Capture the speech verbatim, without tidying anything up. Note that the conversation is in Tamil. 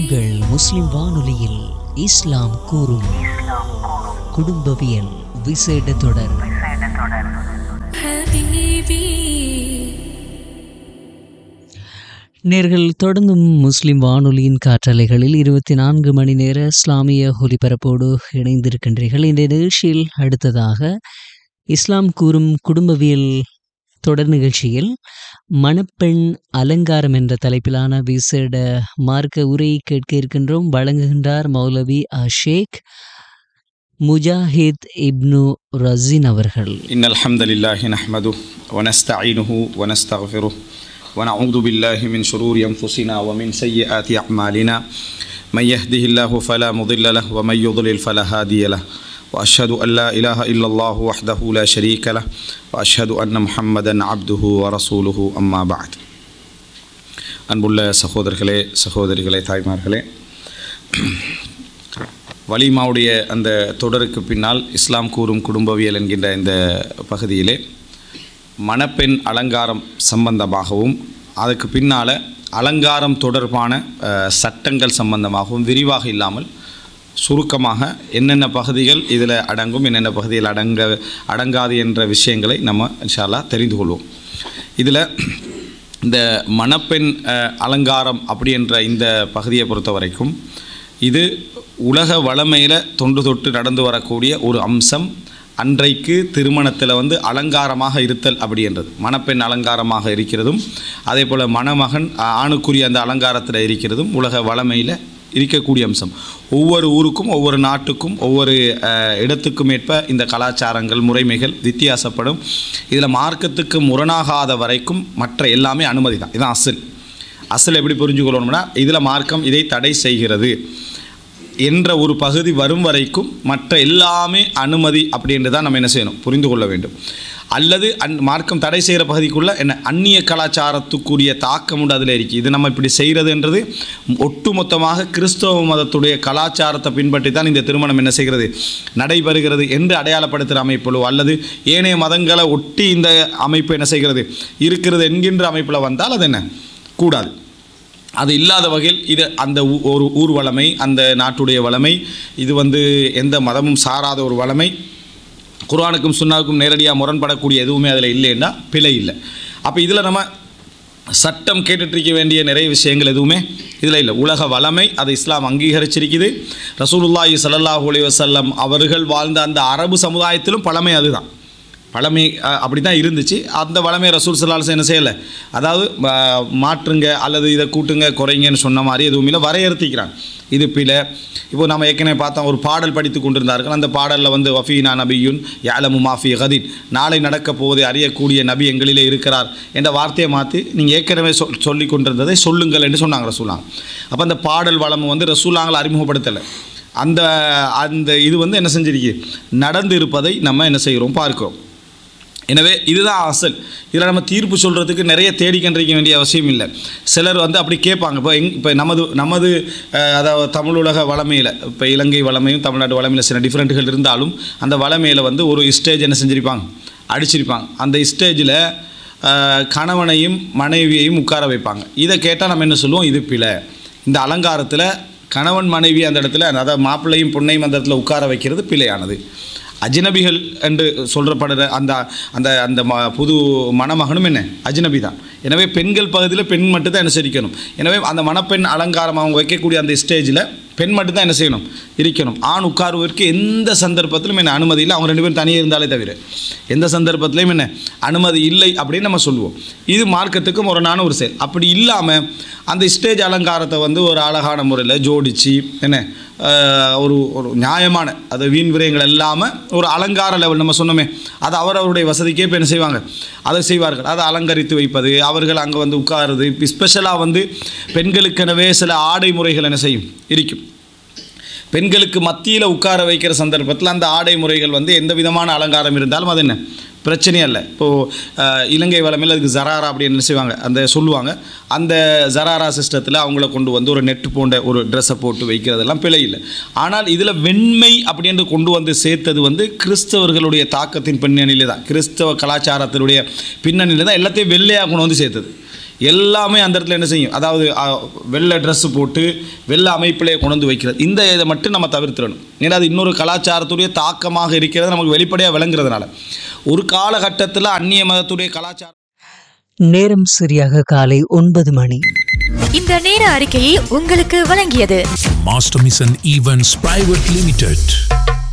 உங்கள் முஸ்லிம் வானொலியில் இஸ்லாம் கூறும் குடும்பவியல் விசேட தொடர். நேர்கள் தொடர்ந்தும் முஸ்லிம் வானொலியின் காற்றலைகளில் இருபத்தி நான்கு மணி நேர இஸ்லாமிய ஒலிபரப்போடு இணைந்திருக்கின்றீர்கள். இந்த நிகழ்ச்சியில் அடுத்ததாக இஸ்லாம் கூறும் குடும்பவியல் தொடர் நிகழ்ச்சியில் மணப்பெண் அலங்காரம் என்ற தலைப்பிலான விசேட மார்க்க உரையை கேட்க இருக்கின்றோம். வழங்குகின்றார் மௌலவி அஷேக் முஜாஹித் இப்னு ரஸீன் அவர்கள். இன்னல் ஹம்தலில்லாஹி நஹ்மதுஹு வ நஸ்தஈனுஹு வ நஸ்தக்ஃபிருஹு வ நஊது பில்லாஹி மின் ஷுரூரி அன்ஃபுஸினா வ மின் ஸய்யிஆத்தி அஅமாலினா மன் யஹ்திஹில்லாஹு ஃபலா முضில்ல லஹு வ மன் யுض்லில் ஃபலா ஹாதிய லஹு وأشهد أن لا إله إلا الله وحده لا شريك له وأشهد أن محمدا عبده ورسوله أما بعد. அன்புள்ள சகோதரர்களே சகோதரிகளே தாய்மார்களே, வலிமாவுடைய அந்த தொடருக்கு பின்னால் இஸ்லாம் கூறும் குடும்பவியல் என்கின்ற இந்த பகுதியிலே மணப்பெண் அலங்காரம் சம்பந்தமாகவும் அதுக்கு பின்னால் அலங்காரம் தொடர்பான சட்டங்கள் சம்பந்தமாகவும் விரிவாக இல்லாமல் சுருக்கமாக என்னென்ன பகுதிகள் இதில் அடங்கும், என்னென்ன பகுதியில் அடங்க அடங்காது என்ற விஷயங்களை நம்ம இன்ஷா அல்லாஹ் தெரிந்து கொள்வோம். இதில் இந்த மணப்பெண் அலங்காரம் அப்படி என்ற இந்த பகுதியை பொறுத்த வரைக்கும் இது உலக வளமையில் தொன்று தொட்டு நடந்து வரக்கூடிய ஒரு அம்சம். அன்றைக்கு திருமணத்தில் வந்து அலங்காரமாக இருத்தல் அப்படி என்றது, மணப்பெண் அலங்காரமாக இருக்கிறதும் அதே போல் மணமகன் ஆணுக்குரிய அந்த அலங்காரத்தில் இருக்கிறதும் உலக வளமையில் இருக்கக்கூடிய அம்சம். ஒவ்வொரு ஊருக்கும் ஒவ்வொரு நாட்டுக்கும் ஒவ்வொரு இடத்துக்கும் ஏற்ப இந்த கலாச்சாரங்கள் முறைமைகள் வித்தியாசப்படும். இதில் மார்க்கத்துக்கு முரணாகாத வரைக்கும் மற்ற எல்லாமே அனுமதி தான். இதுதான் அசல். அசல் எப்படி புரிஞ்சுக்கொள்ளணும்னா, இதில் மார்க்கம் இதை தடை செய்கிறது என்ற ஒரு பகுதி வரும் வரைக்கும் மற்ற எல்லாமே அனுமதி அப்படின்ட்டு தான் நம்ம என்ன செய்யணும், புரிந்து கொள்ள வேண்டும். அல்லது அந் மார்க்கம் தடை செய்கிற பகுதிக்குள்ளே என்ன அந்நிய கலாச்சாரத்துக்குரிய தாக்கம் உண்டு அதில் இருக்குது. இது நம்ம இப்படி செய்கிறதுன்றது ஒட்டுமொத்தமாக கிறிஸ்தவ மதத்துடைய கலாச்சாரத்தை பின்பற்றி தான் இந்த திருமணம் என்ன செய்கிறது, நடைபெறுகிறது என்று அடையாளப்படுத்துகிற அமைப்பிலோ அல்லது ஏனைய மதங்களை ஒட்டி இந்த அமைப்பு என்ன செய்கிறது இருக்கிறது என்கின்ற அமைப்பில் வந்தால் அது என்ன கூடாது. அது இல்லாத வகையில் இது அந்த ஒரு ஊர் வளமை, அந்த நாட்டுடைய வளமை, இது வந்து எந்த மதமும் சாராத ஒரு வளமை, குர்ஆனுக்கும் சுன்னாவுக்கும் நேரடியாக முரண்படக்கூடிய எதுவுமே அதில் இல்லைன்னா பிழை இல்லை. அப்போ இதில் நம்ம சட்டம் கேட்டுட்ருக்க வேண்டிய நிறைய விஷயங்கள் எதுவுமே இதில் இல்லை. உலக வளமை அதை இஸ்லாம் அங்கீகரிச்சிருக்குது. ரசூலுல்லாஹி ஸல்லல்லாஹு அலைஹி வஸல்லம் அவர்கள் வாழ்ந்த அந்த அரபு சமுதாயத்திலும் பழமை அதுதான், பழமை அப்படி தான் இருந்துச்சு. அந்த வளமை ரசூல் ஸல்லல்லாஹு அலைஹி வஸல்லம் என்ன செய்யலை, அதாவது மாற்றுங்க அல்லது இதை கூட்டுங்க குறைங்கன்னு சொன்ன மாதிரி எதுவும் இல்லை, வரையறுத்திக்கிறாங்க. இது பிழை. இப்போ நம்ம ஏற்கனவே பார்த்தோம், ஒரு பாடல் படித்து கொண்டிருந்தார்கள். அந்த பாடலில் வந்து வஃபீனா நபியுன் யஅலமு மா ஃபீ கதீன், நாளை நடக்க போவதை அறியக்கூடிய நபி எங்களிலே இருக்கிறார் என்ற வார்த்தையை மாற்றி நீங்கள் ஏற்கனவே சொல் சொல்லி கொண்டிருந்ததை சொல்லுங்கள் என்று சொன்னாங்க ரசூலாங்க. அப்போ அந்த பாடல் வளம் வந்து ரசூலாங்களை அறிமுகப்படுத்தலை. அந்த அந்த இது வந்து என்ன செஞ்சிருக்கு, நடந்து இருப்பதை நம்ம என்ன செய்கிறோம் பார்க்கிறோம். எனவே இதுதான் அசல். இதில் நம்ம தீர்ப்பு சொல்கிறதுக்கு நிறைய தேடி கண்டிருக்க வேண்டிய அவசியம் இல்லை. சிலர் வந்து அப்படி கேட்பாங்க. இப்போ எங் இப்போ நமது நமது அதாவது தமிழ் உலக வளமையில், இப்போ இலங்கை வளமையும் தமிழ்நாட்டு வளமையில் சில டிஃப்ரெண்ட்டுகள் இருந்தாலும் அந்த வளமையில் வந்து ஒரு ஸ்டேஜ் என்ன செஞ்சுருப்பாங்க, அடிச்சிருப்பாங்க. அந்த ஸ்டேஜில் கணவனையும் மனைவியையும் உட்கார வைப்பாங்க. இதை கேட்டால் நம்ம என்ன சொல்லுவோம், இது பிழை. இந்த அலங்காரத்தில் கணவன் மனைவி அந்த இடத்துல, அதாவது மாப்பிள்ளையும் பொண்ணையும் அந்த இடத்துல உட்கார வைக்கிறது பிழையானது. அஜ்னபிகள் என்று சொல்கிறப்படுற அந்த அந்த அந்த ம புது மணமகனும் என்ன அஜ்னபி தான். எனவே பெண்கள் பகுதியில் பெண் மட்டும் தான் அனுசரிக்கணும். எனவே அந்த மணப்பெண் அலங்காரம் அவங்க வைக்கக்கூடிய அந்த ஸ்டேஜில் பெண் மட்டும் தான் என்ன செய்யணும், இருக்கணும். ஆண் உட்காருவதற்கு எந்த சந்தர்ப்பத்திலும் என்ன அனுமதி இல்லை. அவங்க ரெண்டு பேரும் தனியாக இருந்தாலே தவிர எந்த சந்தர்ப்பத்திலையும் என்ன அனுமதி இல்லை அப்படின்னு நம்ம சொல்லுவோம். இது மார்க்கத்துக்கு முரணான ஒரு செயல். அப்படி இல்லாமல் அந்த ஸ்டேஜ் அலங்காரத்தை வந்து ஒரு அழகான முறையில் ஜோடித்து என்ன ஒரு ஒரு நியாயமான, அது வீண் விரயங்கள் இல்லாமல் ஒரு அலங்கார லெவல் நம்ம சொன்னோமே, அது அவரவருடைய வசதிக்கே இப்போ என்ன செய்வாங்க, அதை செய்வார்கள். அதை அலங்கரித்து வைப்பது, அவர்கள் அங்கே வந்து உட்காருது. இப்போ ஸ்பெஷலாக வந்து பெண்களுக்கெனவே சில ஆடை முறைகள் என்ன செய்யும் இருக்கும். பெண்களுக்கு மத்தியில் உட்கார வைக்கிற சந்தர்ப்பத்தில் அந்த ஆடை முறைகள் வந்து எந்த விதமான அலங்காரம் இருந்தாலும் அது என்ன பிரச்சனையே இல்லை. இப்போது இலங்கை வளமையில் அதுக்கு ஜராரா அப்படின்னு என்ன செய்வாங்க, அந்த சொல்லுவாங்க. அந்த ஜராரா சிஸ்டத்தில் அவங்கள கொண்டு வந்து ஒரு நெட்டு போன்ற ஒரு ட்ரெஸ்ஸை போட்டு வைக்கிறதெல்லாம் பிழை இல்லை. ஆனால் இதில் வெண்மை அப்படின்னு கொண்டு வந்து சேர்த்தது வந்து கிறிஸ்தவர்களுடைய தாக்கத்தின் பின்னணியில் தான், கிறிஸ்தவ கலாச்சாரத்தினுடைய பின்னணியில் தான் எல்லாத்தையும் வெள்ளையாக கொண்டு வந்து சேர்த்தது. எல்லாமே அந்த இடத்துல என்ன செய்யும், அதாவது வெள்ளை ட்ரெஸ்ஸு போட்டு வெள்ளை அமைப்பிலே கொண்டு வந்து வைக்கிறது, இந்த இதை மட்டும் நம்ம தவிர்த்திடணும். ஏன்னா அது இன்னொரு கலாச்சாரத்துடைய தாக்கமாக இருக்கிறது நமக்கு வெளிப்படையாக விளங்குறதுனால. ஒரு காலகட்டத்தில் அந்நிய மதத்துடைய கலாச்சாரம். நேரம் சரியாக காலை ஒன்பது மணி. இந்த நேர அறிக்கையை உங்களுக்கு வழங்கியது master mission events private limited.